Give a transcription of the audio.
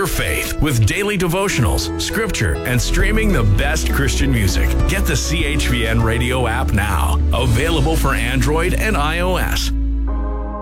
your faith with daily devotionals, scripture, and streaming the best Christian music. Get the CHVN Radio app now. Available for Android and iOS.